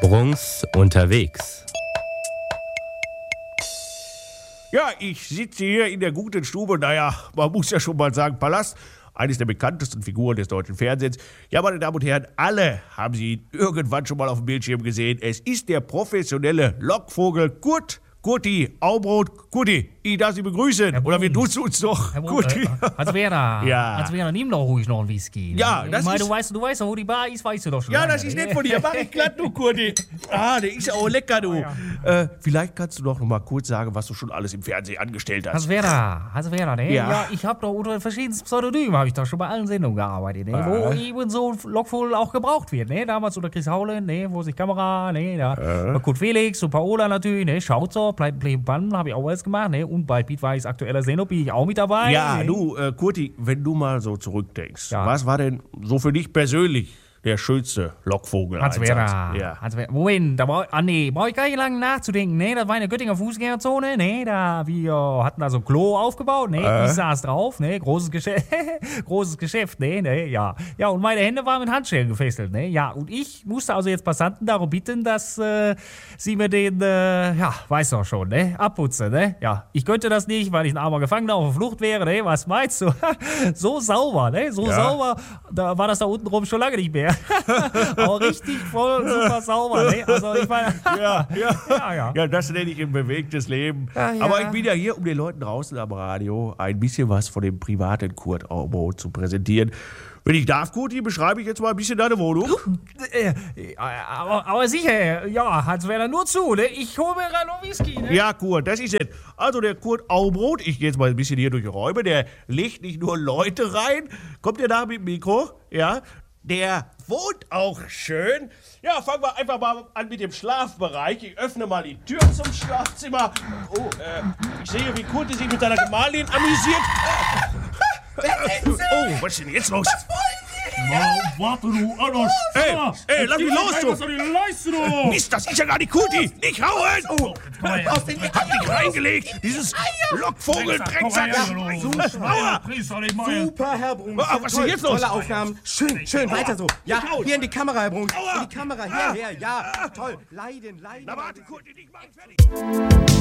Bruns unterwegs. Ja, ich sitze hier in der guten Stube, naja, man muss ja schon mal sagen, Palast, eines der bekanntesten Figuren des deutschen Fernsehens. Ja, meine Damen und Herren, alle haben Sie ihn irgendwann schon mal auf dem Bildschirm gesehen. Es ist der professionelle Lockvogel Kurti Aubrot. Kurti, ich darf Sie begrüßen. Oder wir duzen uns doch. Kurti. Hans-Werner, Ja. Hans-Werner, nimm doch ruhig noch einen Whisky. Ja, Ich das meine, ist- du weißt doch, wo die Bar ist, weißt du doch schon Ja, lange, das ist ne? nett von dir. Mach ich glatt, du Kurti. Ah, der ist ja auch lecker, du. Vielleicht kannst du doch noch mal kurz sagen, was du schon alles im Fernsehen angestellt hast. Hans-Werner, ne? Ja. Ja, ich habe doch unter verschiedensten Pseudonymen, habe ich doch schon bei allen Sendungen gearbeitet, ne? Wo eben so ein Lockvogel auch gebraucht wird, ne? Damals unter Chris Haulen, ne? Wo sich Kamera, ne? Da Kurt Felix und Paola natürlich, ne? Schaut so, bleibt Bann, habe ich auch alles gemacht, ne? Und bei Beatwise aktueller Sendung bin ich auch mit dabei. Ja, ne? du, Kurti, wenn du mal so zurückdenkst, Ja. was war denn so für dich persönlich der schönste Lockvogel? Hans-Werner. Ja. Moment, da brauche ich gar nicht lange nachzudenken. Ne, das war in der Göttinger Fußgängerzone. Ne, wir hatten da so ein Klo aufgebaut. Ne, ich saß drauf. Ne, großes Geschäft. Ne, ja. Ja, und meine Hände waren mit Handschellen gefesselt. Ne, ja. Und ich musste also jetzt Passanten darum bitten, dass sie mir den, weißt du schon, ne, abputzen. Ne, ja. Ich könnte das nicht, weil ich ein armer Gefangener auf der Flucht wäre. Ne, was meinst du? So sauber, ne, so sauber. Da war das da unten rum schon lange nicht mehr. Aber richtig voll, super sauber, ne? Also ich meine, ja. Ja, das nenne ich ein bewegtes Leben. Ja. Aber ich bin ja hier, um den Leuten draußen am Radio ein bisschen was von dem privaten Kurt Aubrot zu präsentieren. Wenn ich darf, Kurti, beschreibe ich jetzt mal ein bisschen deine Wohnung. aber sicher, ja, Hans-Werner, nur zu, ne? Ich hole mir gerade noch Whisky, ne? Ja, Kurt, das ist es. Also der Kurt Aubrot, ich gehe jetzt mal ein bisschen hier durch die Räume, der legt nicht nur Leute rein. Kommt der da mit dem Mikro? Ja. Der wohnt auch schön. Ja, fangen wir einfach mal an mit dem Schlafbereich. Ich öffne mal die Tür zum Schlafzimmer. Oh, ich sehe, wie Kurti sich mit seiner Gemahlin amüsiert. Oh, was ist denn jetzt los? Warte du, Anna! Ey, lass mich los, Was du! soll die Leiste, du? Mist, das ist ja gar nicht Kurti! Nicht hauen! Hab dich reingelegt! Dieses Lockvogel-Drecksack! Aua! Super, Herr Bruns. Ah, was ist denn jetzt los? Tolle Aufnahmen. Schön, weiter so. Ja, hier in die Kamera, Herr Bruns. Aua. In die Kamera, her. Ja, toll. Leiden. Na warte, Kurti, nicht machen, fertig!